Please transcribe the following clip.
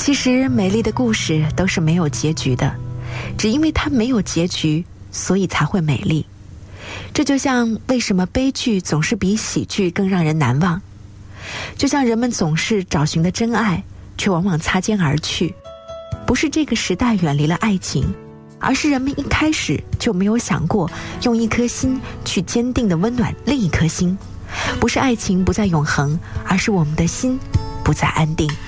其实美丽的故事都是没有结局的，只因为它没有结局，所以才会美丽。这就像为什么悲剧总是比喜剧更让人难忘，就像人们总是找寻的真爱，却往往擦肩而去。不是这个时代远离了爱情，而是人们一开始就没有想过用一颗心去坚定地温暖另一颗心。不是爱情不再永恒，而是我们的心不再安定。